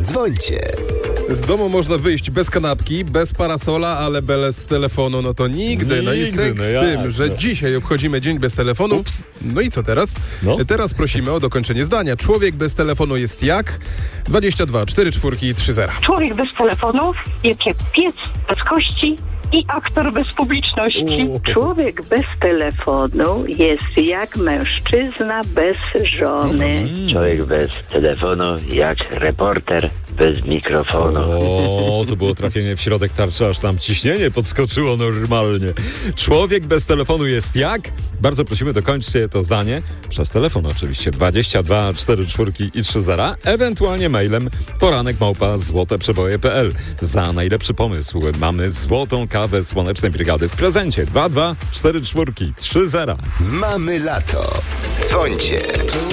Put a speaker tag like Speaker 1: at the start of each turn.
Speaker 1: Dzwońcie.
Speaker 2: Z domu można wyjść bez kanapki, bez parasola, ale bez telefonu, no to nigdy. No i sek w tym, że dzisiaj obchodzimy dzień bez telefonu.
Speaker 3: Ups.
Speaker 2: No i co teraz?
Speaker 3: No.
Speaker 2: Teraz prosimy o dokończenie zdania. Człowiek bez telefonu jest jak? 22 44 30.
Speaker 4: Człowiek bez telefonu jest jak piec bez kości i aktor bez publiczności.
Speaker 5: Człowiek bez telefonu jest jak mężczyzna bez żony.
Speaker 6: Człowiek bez telefonu jak reporter bez mikrofonu.
Speaker 3: O, to było trafienie w środek tarczy, aż tam ciśnienie podskoczyło normalnie. Człowiek bez telefonu jest jak? Bardzo prosimy, dokończcie to zdanie. Przez telefon oczywiście. 22 44 i 30. Ewentualnie mailem poranek@złoteprzeboje.pl. Za najlepszy pomysł mamy złotą kawę Słonecznej Brygady w prezencie. 22 44 30.
Speaker 1: Mamy lato. Dzwońcie.